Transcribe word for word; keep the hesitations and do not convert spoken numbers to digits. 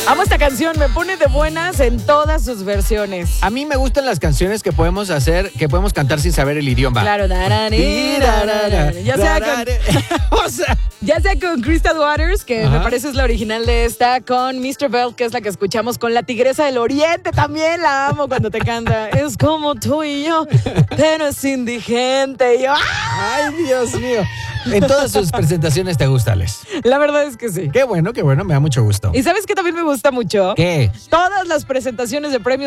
Amo esta canción, me pone de buenas en todas sus versiones. A mí me gustan las canciones que podemos hacer, que podemos cantar sin saber el idioma. Claro, darani, darani. Ya sea con, O sea, ya sea con Crystal Waters, que Ajá. me parece es la original de esta, con mister Bell, que es la que escuchamos, con la Tigresa del Oriente, también la amo cuando te canta. Es como tú y yo, pero es indigente. Y yo, ¡ah! ay, Dios mío. En todas sus presentaciones te gusta, Les. La verdad es que sí. Qué bueno, qué bueno, me da mucho gusto. ¿Y sabes qué también me gusta mucho? ¿Qué? Todas las presentaciones de premios